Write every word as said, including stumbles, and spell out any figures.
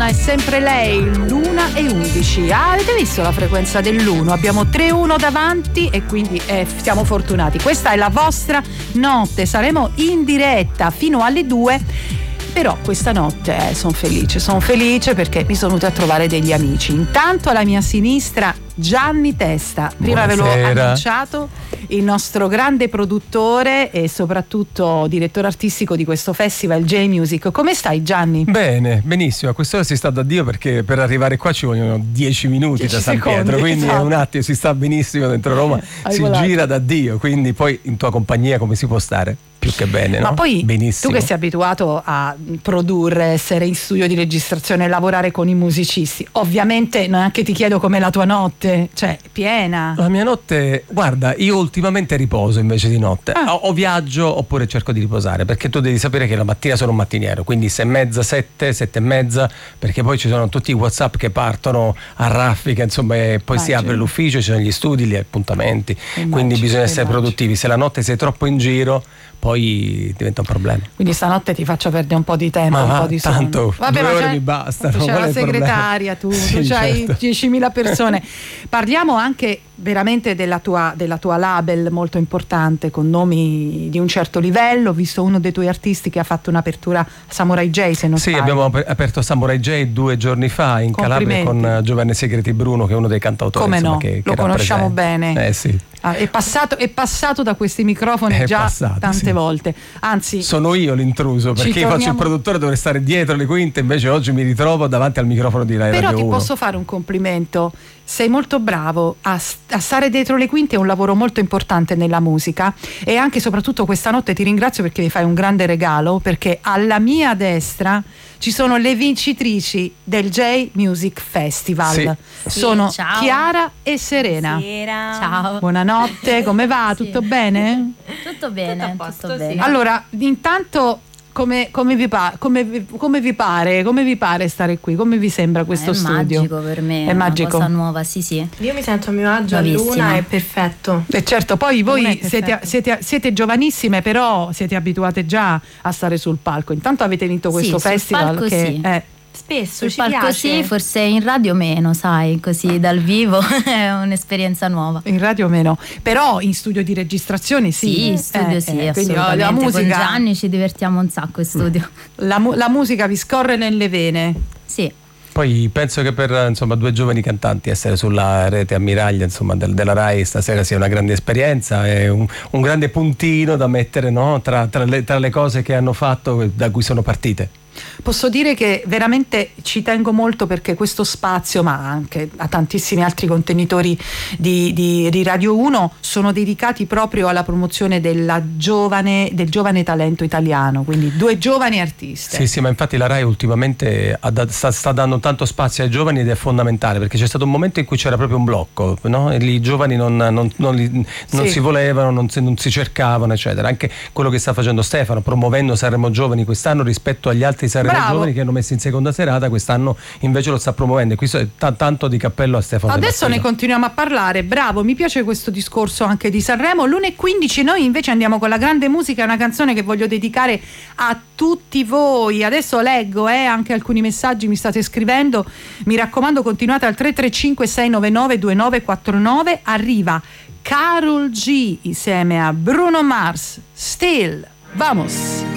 è sempre lei, l'una e undici. Ah, avete visto la frequenza dell'uno? Abbiamo tre uno davanti e quindi eh, siamo fortunati. Questa è la vostra notte, saremo in diretta fino alle due. Però questa notte eh, sono felice, sono felice perché mi sono venuta a trovare degli amici. Intanto alla mia sinistra Gianni Testa, prima Buonasera. ve l'ho annunciato, il nostro grande produttore e soprattutto direttore artistico di questo festival J-Music. Come stai, Gianni? Bene, benissimo. A quest'ora si sta da Dio perché per arrivare qua ci vogliono dieci minuti dieci da San secondi, Pietro, quindi esatto. è un attimo, si sta benissimo dentro Roma, Hai si volato. gira da Dio, quindi poi in tua compagnia come si può stare? Più che bene, Ma no? poi Benissimo. tu che sei abituato a produrre, essere in studio di registrazione, lavorare con i musicisti, ovviamente neanche ti chiedo com'è la tua notte, cioè piena. La mia notte, guarda, io ultimamente riposo invece di notte, Ah. o, o viaggio oppure cerco di riposare, perché tu devi sapere che la mattina sono un mattiniero, quindi sei e mezza, sette, sette e mezza, perché poi ci sono tutti i WhatsApp che partono a raffica, insomma, e poi si Immagino. apre l'ufficio, ci sono gli studi, gli appuntamenti, Immagino, quindi bisogna essere immagino. produttivi. Se la notte sei troppo in giro, poi diventa un problema. Quindi stanotte ti faccio perdere un po' di tempo, Ma un va, po' di sonno. tanto, Vabbè, due ma ore c'è- mi bastano, C'è qual è la il problema? segretaria, tu, Sì, tu c'hai certo. diecimila persone. Parliamo anche veramente della tua, della tua label molto importante, con nomi di un certo livello. Ho visto uno dei tuoi artisti che ha fatto un'apertura a Samurai J, se non Sì, sbaglio. abbiamo ap- aperto Samurai J due giorni fa in Calabria con Complimenti. eh, Giovanni Segreti Bruno, che è uno dei cantautori. Come insomma, no, che, lo che conosciamo rappresenta. bene. Eh sì. Ah, è, passato, è passato da questi microfoni È già passato, tante sì. volte. Anzi, Sono io l'intruso, Ci perché io faccio il torniamo- produttore, dovrei stare dietro le quinte, invece oggi mi ritrovo davanti al microfono di Rai però Radio ti uno. posso fare un complimento. Sei molto bravo a, a stare dietro le quinte, è un lavoro molto importante nella musica, e anche e soprattutto questa notte ti ringrazio perché mi fai un grande regalo, perché alla mia destra ci sono le vincitrici del J-Music Festival. Sì. Sono Sì, ciao. Chiara e Serena. Buonasera. Ciao. Buonanotte, come va? Sì. Tutto bene? Tutto bene, Tutto a posto, tutto sì. bene. Allora, intanto come, come, vi pa- come, vi, come vi pare? Come vi pare stare qui? Come vi sembra questo è studio? magico per me, È è una magico. cosa nuova, sì sì. Io mi sento a mio agio a Bravissima. Luna, è perfetto. E certo, poi Non è voi perfetto. siete, siete, siete giovanissime, però siete abituate già a stare sul palco. Intanto avete vinto questo Sì, sul festival palco che sì. è Spesso Sul ci palco piace. sì, forse in radio meno, sai, così dal vivo è un'esperienza nuova. in radio meno, però in studio di registrazione sì. Sì, in studio Eh, sì, eh, quindi assolutamente. la Con musica, Gianni ci divertiamo un sacco in studio. la, mu- la musica vi scorre nelle vene. Sì. Poi penso che per insomma due giovani cantanti essere sulla rete ammiraglia insomma del- della Rai stasera sia una grande esperienza, è un, un grande puntino da mettere, no? tra, tra, le, tra le cose che hanno fatto, da cui sono partite. Posso dire che veramente ci tengo molto, perché questo spazio, ma anche a tantissimi altri contenitori di, di, di Radio uno, sono dedicati proprio alla promozione della giovane, del giovane talento italiano, quindi due giovani artiste. Sì, sì, ma infatti la Rai ultimamente ha da- sta, sta dando tanto spazio ai giovani, ed è fondamentale, perché c'è stato un momento in cui c'era proprio un blocco, no? E lì i giovani non, non- non li- non Sì. si volevano, non si, non si cercavano, eccetera. Anche quello che sta facendo Stefano, promuovendo Sanremo Giovani quest'anno rispetto agli altri Sanremo Bravo. Giovani che hanno messo in seconda serata, quest'anno invece lo sta promuovendo, e questo è ta- tanto di cappello a Stefano De Adesso ne Martino. continuiamo a parlare, bravo, mi piace questo discorso anche di Sanremo. L'una e quindici noi invece andiamo con la grande musica, una canzone che voglio dedicare a tutti voi. Adesso leggo eh, anche alcuni messaggi, mi state scrivendo, mi raccomando continuate al tre tre cinque sei nove nove due nove quattro nove. Arriva Karol G insieme a Bruno Mars, Still, vamos.